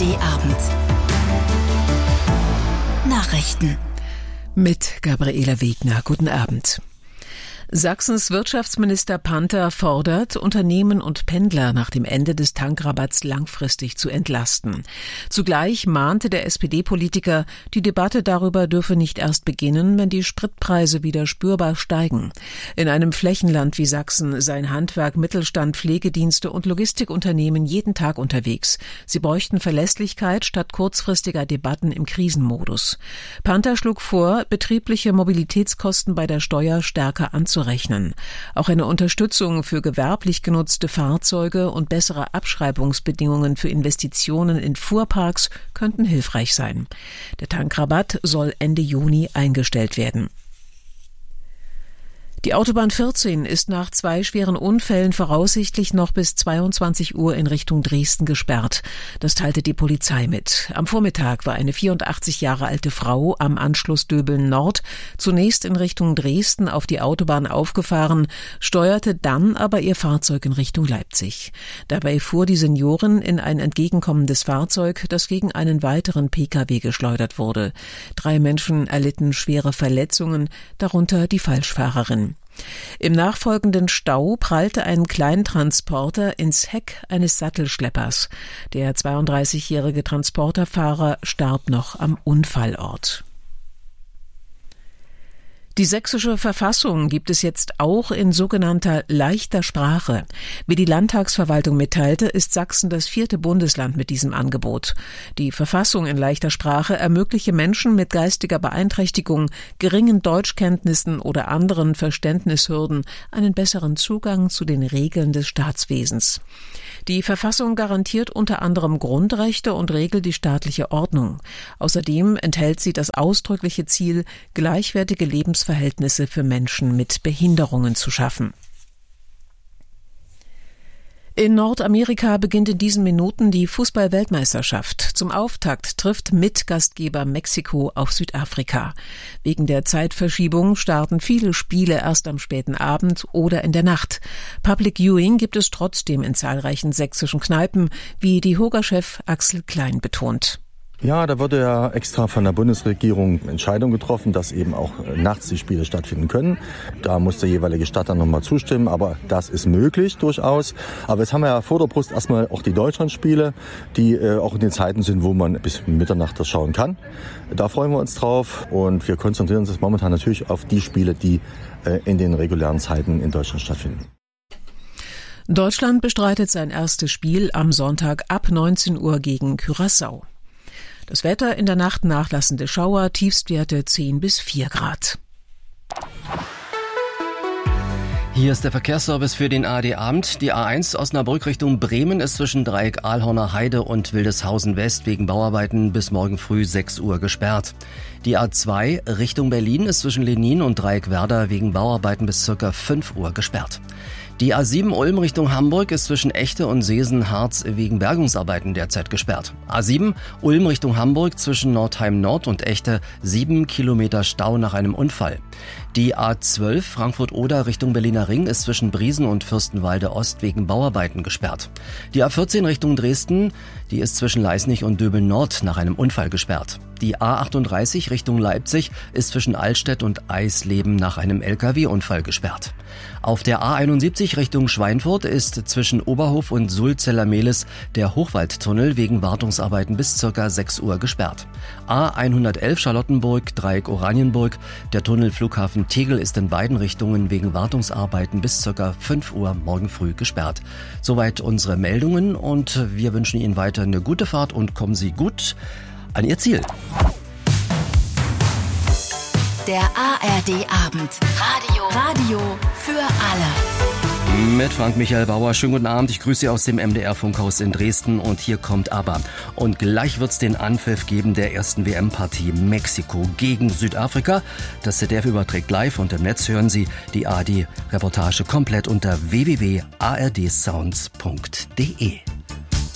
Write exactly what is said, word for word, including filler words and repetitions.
D Abend. Nachrichten. Mit Gabriela Wegner. Guten Abend. Sachsens Wirtschaftsminister Panther fordert, Unternehmen und Pendler nach dem Ende des Tankrabatts langfristig zu entlasten. Zugleich mahnte der S P D-Politiker, die Debatte darüber dürfe nicht erst beginnen, wenn die Spritpreise wieder spürbar steigen. In einem Flächenland wie Sachsen seien Handwerk, Mittelstand, Pflegedienste und Logistikunternehmen jeden Tag unterwegs. Sie bräuchten Verlässlichkeit statt kurzfristiger Debatten im Krisenmodus. Panther schlug vor, betriebliche Mobilitätskosten bei der Steuer stärker anzurechnen. Auch eine Unterstützung für gewerblich genutzte Fahrzeuge und bessere Abschreibungsbedingungen für Investitionen in Fuhrparks könnten hilfreich sein. Der Tankrabatt soll Ende Juni eingestellt werden. Die Autobahn vierzehn ist nach zwei schweren Unfällen voraussichtlich noch bis zweiundzwanzig Uhr in Richtung Dresden gesperrt. Das teilte die Polizei mit. Am Vormittag war eine vierundachtzig Jahre alte Frau am Anschluss Döbeln Nord zunächst in Richtung Dresden auf die Autobahn aufgefahren, steuerte dann aber ihr Fahrzeug in Richtung Leipzig. Dabei fuhr die Seniorin in ein entgegenkommendes Fahrzeug, das gegen einen weiteren P K W geschleudert wurde. Drei Menschen erlitten schwere Verletzungen, darunter die Falschfahrerin. Im nachfolgenden Stau prallte ein Kleintransporter ins Heck eines Sattelschleppers. Der zweiunddreißigjährige Transporterfahrer starb noch am Unfallort. Die sächsische Verfassung gibt es jetzt auch in sogenannter leichter Sprache. Wie die Landtagsverwaltung mitteilte, ist Sachsen das vierte Bundesland mit diesem Angebot. Die Verfassung in leichter Sprache ermögliche Menschen mit geistiger Beeinträchtigung, geringen Deutschkenntnissen oder anderen Verständnishürden einen besseren Zugang zu den Regeln des Staatswesens. Die Verfassung garantiert unter anderem Grundrechte und regelt die staatliche Ordnung. Außerdem enthält sie das ausdrückliche Ziel, gleichwertige Lebensverhältnisse für Menschen mit Behinderungen zu schaffen. In Nordamerika beginnt in diesen Minuten die Fußball-Weltmeisterschaft. Zum Auftakt trifft Mitgastgeber Mexiko auf Südafrika. Wegen der Zeitverschiebung starten viele Spiele erst am späten Abend oder in der Nacht. Public Viewing gibt es trotzdem in zahlreichen sächsischen Kneipen, wie die Hoga-Chef Axel Klein betont. Ja, da wurde ja extra von der Bundesregierung Entscheidung getroffen, dass eben auch nachts die Spiele stattfinden können. Da muss der jeweilige Stadt dann nochmal zustimmen, aber das ist möglich durchaus. Aber jetzt haben wir ja vor der Brust erstmal auch die Deutschlandspiele, die äh, auch in den Zeiten sind, wo man bis Mitternacht das schauen kann. Da freuen wir uns drauf und wir konzentrieren uns momentan natürlich auf die Spiele, die äh, in den regulären Zeiten in Deutschland stattfinden. Deutschland bestreitet sein erstes Spiel am Sonntag ab neunzehn Uhr gegen Curaçao. Das Wetter: in der Nacht nachlassende Schauer, Tiefstwerte zehn bis vier Grad. Hier ist der Verkehrsservice für den A R D-Abend. Die A eins Osnabrück Richtung Bremen ist zwischen Dreieck Ahlhorner Heide und Wildeshausen West wegen Bauarbeiten bis morgen früh sechs Uhr gesperrt. Die A zwei Richtung Berlin ist zwischen Lenin und Dreieck Werder wegen Bauarbeiten bis circa fünf Uhr gesperrt. Die A sieben Ulm Richtung Hamburg ist zwischen Echte und Seesen-Harz wegen Bergungsarbeiten derzeit gesperrt. A sieben Ulm Richtung Hamburg zwischen Nordheim Nord und Echte sieben Kilometer Stau nach einem Unfall. Die A zwölf Frankfurt-Oder Richtung Berliner Ring ist zwischen Briesen und Fürstenwalde Ost wegen Bauarbeiten gesperrt. Die A vierzehn Richtung Dresden, die ist zwischen Leisnig und Döbeln Nord nach einem Unfall gesperrt. Die A achtunddreißig Richtung Leipzig ist zwischen Allstedt und Eisleben nach einem L K W-Unfall gesperrt. Auf der A einundsiebzig Richtung Schweinfurt ist zwischen Oberhof und Sulzeller-Mehlis der Hochwaldtunnel wegen Wartungsarbeiten bis circa sechs Uhr gesperrt. A hundertelf Charlottenburg, Dreieck Oranienburg, der Tunnel Flughafen Tegel ist in beiden Richtungen wegen Wartungsarbeiten bis circa fünf Uhr morgen früh gesperrt. Soweit unsere Meldungen und wir wünschen Ihnen weiter eine gute Fahrt und kommen Sie gut an Ihr Ziel. Der A R D-Abend. Radio. Radio für alle. Mit Frank-Michael Bauer. Schönen guten Abend. Ich grüße Sie aus dem M D R-Funkhaus in Dresden. Und hier kommt ABBA. Und gleich wird es den Anpfiff geben der ersten W M-Partie Mexiko gegen Südafrika. Das Z D F überträgt live und im Netz hören Sie die A R D-Reportage komplett unter w w w punkt a r d sounds punkt d e.